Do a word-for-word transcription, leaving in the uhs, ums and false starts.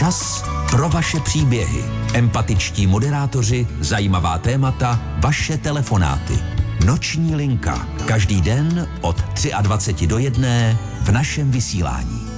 Čas pro vaše příběhy. Empatičtí moderátoři, zajímavá témata, vaše telefonáty. Noční linka. Každý den od dvacet tři do jedné v našem vysílání.